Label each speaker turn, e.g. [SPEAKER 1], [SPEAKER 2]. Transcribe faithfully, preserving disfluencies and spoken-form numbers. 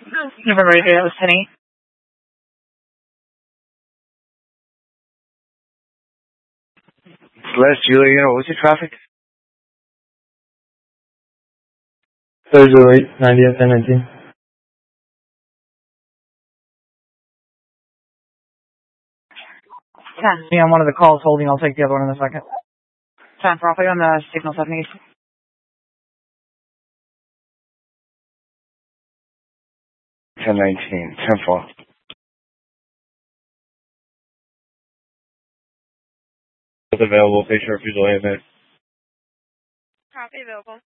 [SPEAKER 1] November eighth, that was ten eight.
[SPEAKER 2] Celeste, Julia, you know, what's your traffic?
[SPEAKER 3] Thursday late, ninetieth and nineteen.
[SPEAKER 1] ten. Yeah, I'm one of the calls holding. I'll take the other one in a second. ten for Rafael on the signal seven east.
[SPEAKER 2] ten nineteen, ten four.
[SPEAKER 3] Available, patient refusal, A M A.
[SPEAKER 4] Copy, available.